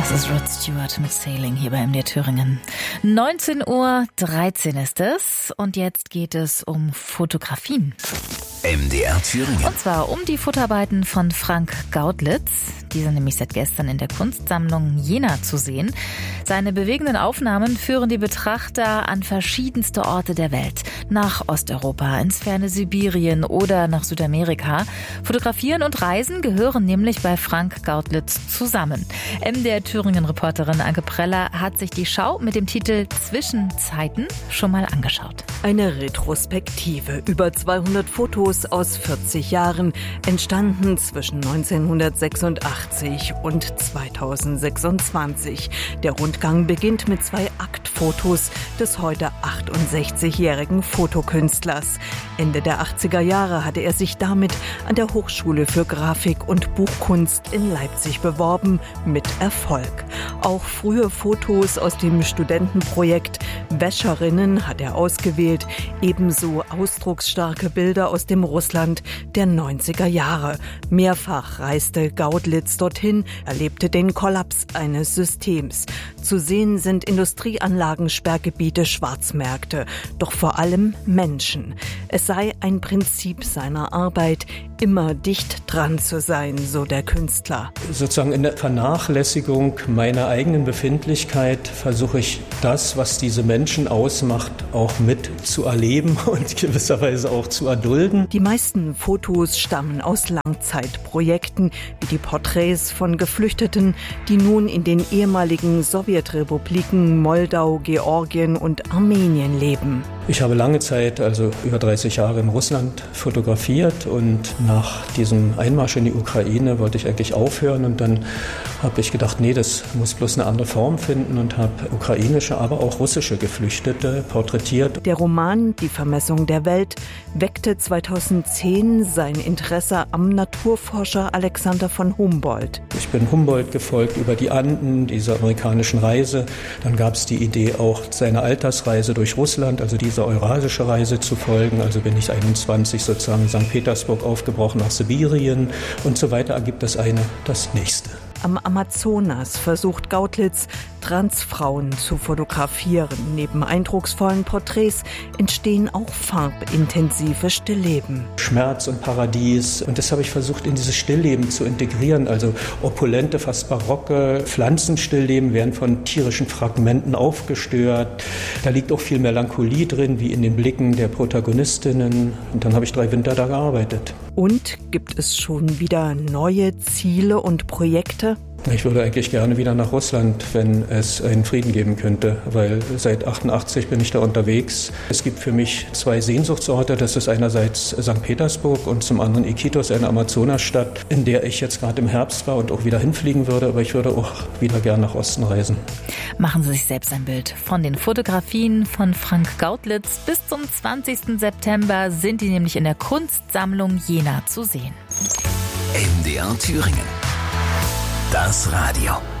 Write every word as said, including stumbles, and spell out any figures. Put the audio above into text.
Das ist Rod Stewart mit Sailing hier bei M D R Thüringen. neunzehn Uhr dreizehn ist es und jetzt geht es um Fotografien. M D R Thüringen. Und zwar um die Fotoarbeiten von Frank Gautlitz. Die sind nämlich seit gestern in der Kunstsammlung Jena zu sehen. Seine bewegenden Aufnahmen führen die Betrachter an verschiedenste Orte der Welt. Nach Osteuropa, ins ferne Sibirien oder nach Südamerika. Fotografieren und Reisen gehören nämlich bei Frank Gautlitz zusammen. M D R Thüringen-Reporterin Anke Preller hat sich die Schau mit dem Titel Zwischenzeiten schon mal angeschaut. Eine Retrospektive. Über zweihundert Fotos aus vierzig Jahren, entstanden zwischen neunzehnhundertsechsundachtzig und zweitausendsechsundzwanzig. Der Rundgang beginnt mit zwei Aktfotos des heute achtundsechzigjährigen Fotokünstlers. Ende der achtziger Jahre hatte er sich damit an der Hochschule für Grafik und Buchkunst in Leipzig beworben, mit Erfolg. Auch frühe Fotos aus dem Studentenprojekt Wäscherinnen hat er ausgewählt, ebenso ausdrucksstarke Bilder aus dem Russland der neunziger Jahre. Mehrfach reiste Gautlitz dorthin, erlebte den Kollaps eines Systems. Zu sehen sind Industrieanlagen, Sperrgebiete, Schwarzmärkte, doch vor allem Menschen. Es sei ein Prinzip seiner Arbeit, immer dicht dran zu sein, so der Künstler. Sozusagen in der Vernachlässigung meiner eigenen Befindlichkeit versuche ich das, was diese Menschen ausmacht, auch mit zu erleben und gewisserweise auch zu erdulden. Die meisten Fotos stammen aus Langzeitprojekten, wie die Porträts von Geflüchteten, die nun in den ehemaligen Sowjetrepubliken Moldau, Georgien und Armenien leben. Ich habe lange Zeit, also über dreißig Jahre in Russland fotografiert und nach diesem Einmarsch in die Ukraine wollte ich eigentlich aufhören und dann habe ich gedacht, nee, das muss bloß eine andere Form finden und habe ukrainische, aber auch russische Geflüchtete porträtiert. Der Roman Die Vermessung der Welt weckte zweitausendzehn sein Interesse am Naturforscher Alexander von Humboldt. Ich bin Humboldt gefolgt über die Anden, dieser amerikanischen Reise. Dann gab es die Idee, auch seine Altersreise durch Russland, also diese eurasische Reise zu folgen. Also bin ich einundzwanzig sozusagen in Sankt Petersburg aufgebrochen nach Sibirien und so weiter, ergibt das eine das nächste. Am Amazonas versucht Gautlitz, Transfrauen zu fotografieren. Neben eindrucksvollen Porträts entstehen auch farbintensive Stillleben. Schmerz und Paradies. Und das habe ich versucht, in dieses Stillleben zu integrieren. Also opulente, fast barocke Pflanzenstillleben werden von tierischen Fragmenten aufgestört. Da liegt auch viel Melancholie drin, wie in den Blicken der Protagonistinnen. Und dann habe ich drei Winter da gearbeitet. Und gibt es schon wieder neue Ziele und Projekte? Ich würde eigentlich gerne wieder nach Russland, wenn es einen Frieden geben könnte, weil seit achtundachtzig bin ich da unterwegs. Es gibt für mich zwei Sehnsuchtsorte, das ist einerseits Sankt Petersburg und zum anderen Iquitos, eine Amazonasstadt, in der ich jetzt gerade im Herbst war und auch wieder hinfliegen würde, aber ich würde auch wieder gerne nach Osten reisen. Machen Sie sich selbst ein Bild von den Fotografien von Frank Gautlitz. Bis zum zwanzigsten September sind die nämlich in der Kunstsammlung Jena zu sehen. M D R Thüringen. Das Radio.